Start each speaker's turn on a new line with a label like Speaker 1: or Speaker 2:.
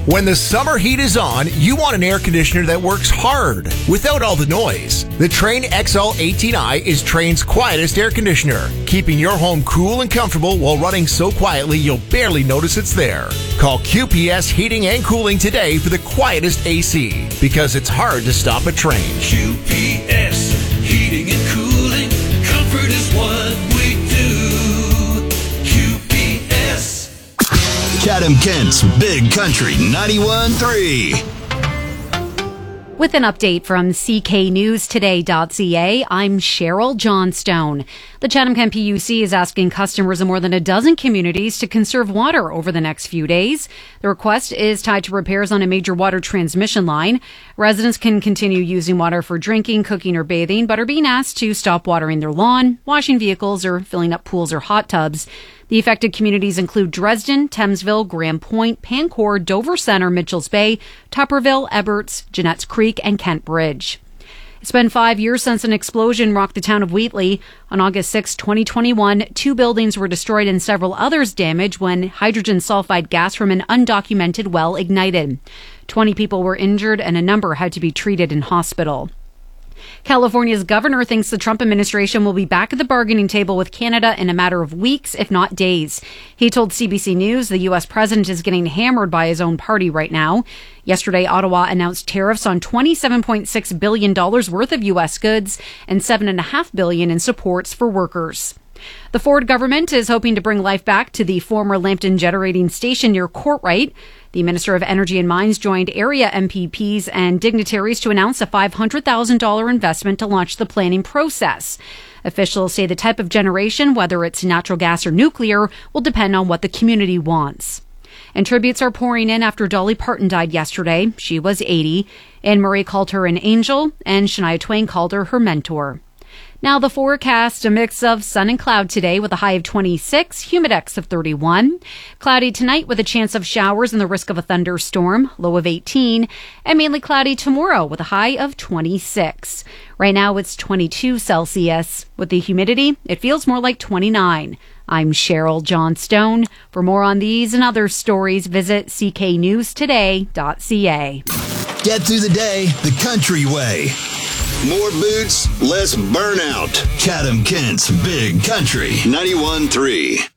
Speaker 1: When the summer heat is on, you want an air conditioner that works hard without all the noise. The Trane XL18i is Trane's quietest air conditioner, keeping your home cool and comfortable while running so quietly you'll barely notice it's there. Call QPS Heating and Cooling today for the quietest AC, because it's hard to stop a Trane.
Speaker 2: QPS Heating and Cooling, comfort is what we do. QPS.
Speaker 3: Chatham-Kent's Big Country 91.3.
Speaker 4: With an update from cknewstoday.ca, I'm Cheryl Johnstone. The Chatham-Kent PUC is asking customers in more than a dozen communities to conserve water over the next few days. The request is tied to repairs on a major water transmission line. Residents can continue using water for drinking, cooking, or bathing, but are being asked to stop watering their lawn, washing vehicles, or filling up pools or hot tubs. The affected communities include Dresden, Thamesville, Grand Point, Pancourt, Dover Center, Mitchells Bay, Tupperville, Eberts, Jeanette's Creek, and Kent Bridge. It's been 5 years since an explosion rocked the town of Wheatley. On August 6, 2021, 2 buildings were destroyed and several others damaged when hydrogen sulfide gas from an undocumented well ignited. 20 people were injured and a number had to be treated in hospital. California's governor thinks the Trump administration will be back at the bargaining table with Canada in a matter of weeks, if not days. He told CBC News the U.S. president is getting hammered by his own party right now. Yesterday, Ottawa announced tariffs on $27.6 billion worth of U.S. goods and $7.5 billion in supports for workers. The Ford government is hoping to bring life back to the former Lambton generating station near Courtright. The Minister of Energy and Mines joined area MPPs and dignitaries to announce a $500,000 investment to launch the planning process. Officials say the type of generation, whether it's natural gas or nuclear, will depend on what the community wants. And tributes are pouring in after Dolly Parton died yesterday. She was 80. Anne Murray called her an angel, and Shania Twain called her her mentor. Now the forecast, a mix of sun and cloud today with a high of 26, humidex of 31. Cloudy tonight with a chance of showers and the risk of a thunderstorm, low of 18. And mainly cloudy tomorrow with a high of 26. Right now it's 22 Celsius. With the humidity, it feels more like 29. I'm Cheryl Johnstone. For more on these and other stories, visit cknewstoday.ca.
Speaker 3: Get through the day the country way. More boots, less burnout. Chatham-Kent's Big Country 91.3.